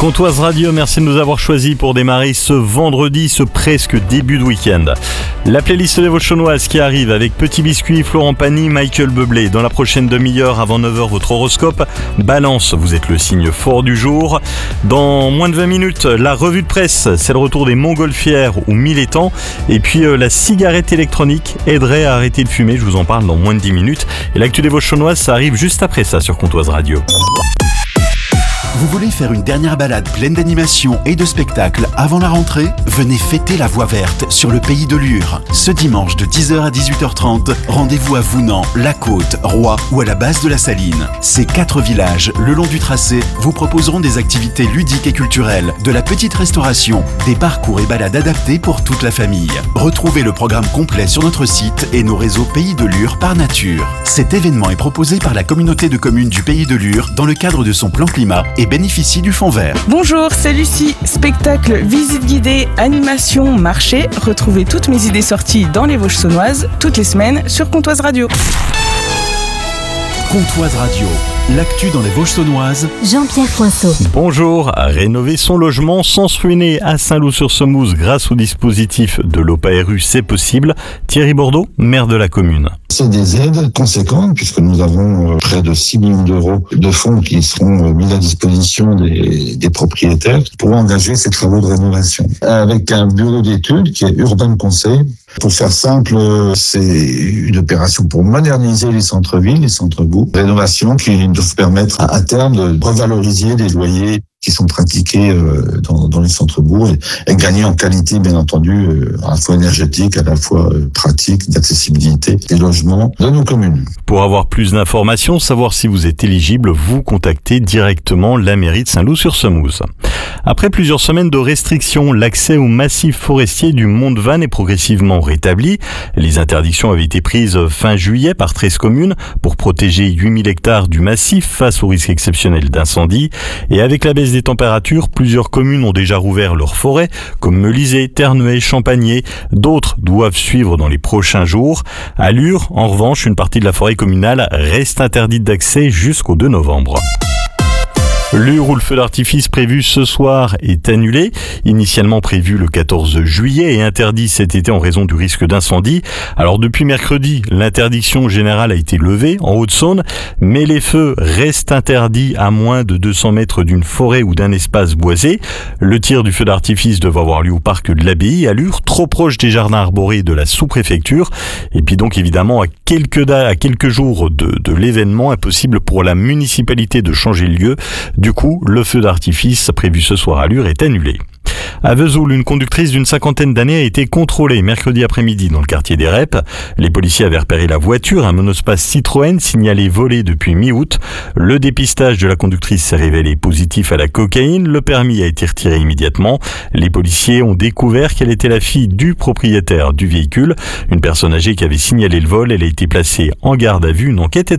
Comtoise Radio, merci de nous avoir choisis pour démarrer ce vendredi, ce presque début de week-end. La playlist des Vauchonnoises qui arrive avec Petit Biscuit, Florent Pagny, Michael Bublé. Dans la prochaine demi-heure, avant 9h, votre horoscope. Balance, vous êtes le signe fort du jour. Dans moins de 20 minutes, la revue de presse, c'est le retour des montgolfières ou millétans. Et puis la cigarette électronique aiderait à arrêter de fumer, je vous en parle dans moins de 10 minutes. Et l'actu des Vauchonnoises, ça arrive juste après ça sur Comtoise Radio. Vous voulez faire une dernière balade pleine d'animation et de spectacles avant la rentrée ? Venez fêter la Voie Verte sur le Pays de Lure. Ce dimanche de 10h à 18h30, rendez-vous à Vounan, La Côte, Roy ou à la base de la Saline. Ces 4 villages, le long du tracé, vous proposeront des activités ludiques et culturelles, de la petite restauration, des parcours et balades adaptés pour toute la famille. Retrouvez le programme complet sur notre site et nos réseaux Pays de Lure par nature. Cet événement est proposé par la communauté de communes du Pays de Lure dans le cadre de son plan climat et bénéficie du fonds vert. Bonjour, c'est Lucie. Spectacle, visite guidée, animation, marché. Retrouvez toutes mes idées sorties dans les Vauchonnoises toutes les semaines sur Comtoise Radio. Comtoise Radio, l'actu dans les Vauchonnoises. Jean-Pierre Poinceau. Bonjour, rénover son logement sans se ruiner à Saint-Loup-sur-Semouse grâce au dispositif de l'OPARU, c'est possible. Thierry Bordeaux, maire de la commune. C'est des aides conséquentes puisque nous avons près de 6 millions d'euros de fonds qui seront mis à disposition des propriétaires pour engager ces travaux de rénovation. Avec un bureau d'études qui est Urban Conseil. Pour faire simple, c'est une opération pour moderniser les centres-villes, les centres-bourgs. Rénovation qui doivent permettre à terme de revaloriser les loyers qui sont pratiqués dans les centres-bourgs et gagner en qualité, bien entendu, à la fois énergétique, à la fois pratique, d'accessibilité des logements de nos communes. Pour avoir plus d'informations, savoir si vous êtes éligible, vous contactez directement la mairie de Saint-Loup-sur-Semouse. Après plusieurs semaines de restrictions, l'accès au massif forestier du Mont de Vannes est progressivement rétabli. Les interdictions avaient été prises fin juillet par 13 communes pour protéger 8000 hectares du massif face au risque exceptionnel d'incendie. Et avec la baisse des températures, plusieurs communes ont déjà rouvert leurs forêts, comme Melisay, Terneuil, Champagné. D'autres doivent suivre dans les prochains jours. À Lure, en revanche, une partie de la forêt communale reste interdite d'accès jusqu'au 2 novembre. Lure où le feu d'artifice prévu ce soir est annulé, initialement prévu le 14 juillet et interdit cet été en raison du risque d'incendie. Alors depuis mercredi, l'interdiction générale a été levée en Haute-Saône, mais les feux restent interdits à moins de 200 mètres d'une forêt ou d'un espace boisé. Le tir du feu d'artifice devrait avoir lieu au parc de l'Abbaye à Lure, trop proche des jardins arborés de la sous-préfecture. Et puis donc évidemment à quelques jours de l'événement, impossible pour la municipalité de changer le lieu. Du coup, le feu d'artifice prévu ce soir à Lure est annulé. À Vesoul, une conductrice d'une 50aine d'années a été contrôlée mercredi après-midi dans le quartier des Reps. Les policiers avaient repéré la voiture, un monospace Citroën signalé volé depuis mi-août. Le dépistage de la conductrice s'est révélé positif à la cocaïne. Le permis a été retiré immédiatement. Les policiers ont découvert qu'elle était la fille du propriétaire du véhicule. Une personne âgée qui avait signalé le vol, elle a été placée en garde à vue. Une enquête est